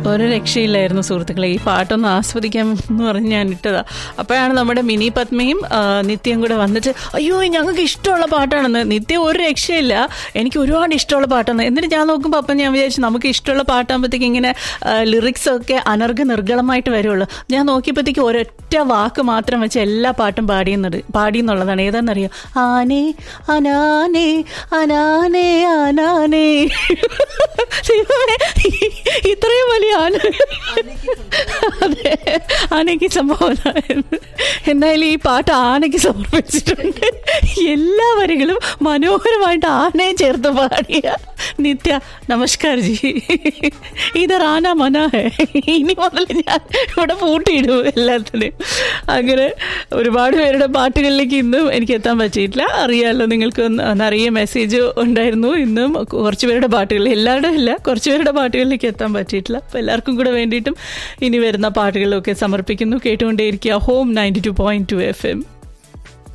ഒരു രക്ഷയില്ലായിരുന്നു സുഹൃത്തുക്കളെ. ഈ പാട്ടൊന്ന് ആസ്വദിക്കാം എന്ന് പറഞ്ഞ് ഞാൻ ഇട്ടതാ. അപ്പോഴാണ് നമ്മുടെ മിനി പത്മയും നിത്യം കൂടെ വന്നിട്ട് അയ്യോ ഞങ്ങൾക്ക് ഇഷ്ടമുള്ള പാട്ടാണെന്ന്. നിത്യം ഒരു രക്ഷയില്ല, എനിക്ക് ഒരുപാട് ഇഷ്ടമുള്ള പാട്ടാണ്. എന്നിട്ട് ഞാൻ നോക്കുമ്പോൾ അപ്പം ഞാൻ വിചാരിച്ചു നമുക്ക് ഇഷ്ടമുള്ള പാട്ടാകുമ്പോഴത്തേക്ക് ഇങ്ങനെ ലിറിക്സ് ഒക്കെ നിർഗളമായിട്ട് വരുള്ളൂ. ഞാൻ നോക്കിയപ്പോഴത്തേക്ക് ഒരൊറ്റ വാക്ക് മാത്രം വെച്ച് എല്ലാ പാട്ടും പാടിയെന്നുള്ളതാണ്. ഏതാണെന്നറിയോ? ആനേ അനാനേ അനാനേ അനാനേ. ഇത്രയും വലിയ ആന. അതെ, ആനയ്ക്ക് സംഭാവന. എന്തായാലും ഈ പാട്ട് ആനയ്ക്ക് സമർപ്പിച്ചിട്ടുണ്ട്. എല്ലാ വരികളും മനോഹരമായിട്ട് ആനയെ ചേർത്ത് പാടിയ നിത്യ നമസ്കാർ ജി. ഇതർ ആന മന ഹേ. ഇനി മുതൽ ഞാൻ ഇവിടെ പൂട്ടിയിടും എല്ലാത്തിനും. അങ്ങനെ ഒരുപാട് പേരുടെ പാട്ടുകളിലേക്ക് ഇന്നും എനിക്ക് എത്താൻ പറ്റിയിട്ടില്ല. അറിയാമല്ലോ, നിങ്ങൾക്ക് നിറയെ മെസ്സേജ് ഉണ്ടായിരുന്നു. ഇന്നും കുറച്ച് പേരുടെ പാട്ടുകൾ, എല്ലാവരുടെ ഇല്ല, കുറച്ച് പേരുടെ പാട്ടുകളിലേക്ക് എത്താൻ പറ്റിയിട്ടില്ല. അപ്പോൾ എല്ലാവർക്കും കൂടെ വേണ്ടിയിട്ടും ഇനി വരുന്ന പാട്ടുകളൊക്കെ സമർപ്പിക്കുന്നു. കേട്ടുകൊണ്ടേയിരിക്കുക ഹോം 92.2 FM.